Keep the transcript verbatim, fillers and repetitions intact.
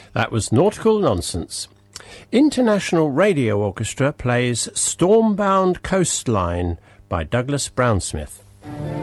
That was Nautical Nonsense. International Radio Orchestra plays Stormbound Coastline by Douglas Brownsmith.